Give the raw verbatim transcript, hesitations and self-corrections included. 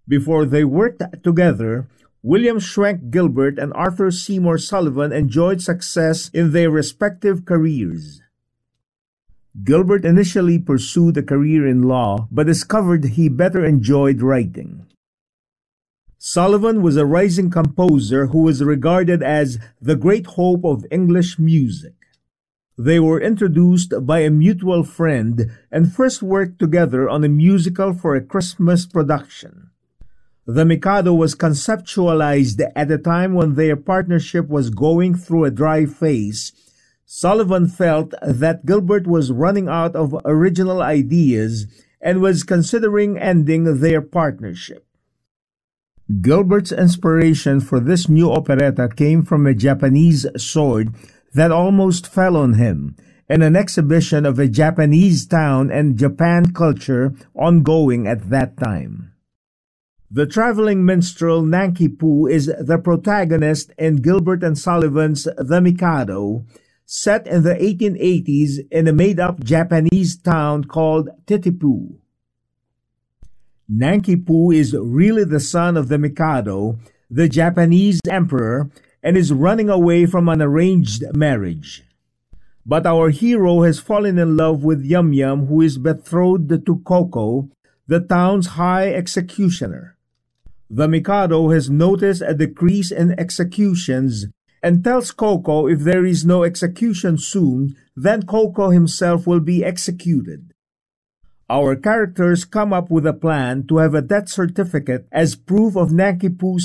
Before they worked together, William Schwenk Gilbert and Arthur Seymour Sullivan enjoyed success in their respective careers. Gilbert initially pursued a career in law, but discovered he better enjoyed writing. Sullivan was a rising composer who was regarded as the great hope of English music. They were introduced by a mutual friend and first worked together on a musical for a Christmas production. The Mikado was conceptualized at a time when their partnership was going through a dry phase. Sullivan felt that Gilbert was running out of original ideas and was considering ending their partnership. Gilbert's inspiration for this new operetta came from a Japanese sword that almost fell on him, and an exhibition of a Japanese town and Japan culture ongoing at that time. The traveling minstrel Nanki Poo is the protagonist in Gilbert and Sullivan's The Mikado, set in the eighteen eighties in a made-up Japanese town called Titipu. Nanki Poo is really the son of the Mikado, the Japanese emperor, and is running away from an arranged marriage. But our hero has fallen in love with Yum Yum, who is betrothed to Koko, the town's high executioner. The Mikado has noticed a decrease in executions and tells Koko if there is no execution soon, then Koko himself will be executed. Our characters come up with a plan to have a death certificate as proof of Nanki Poo's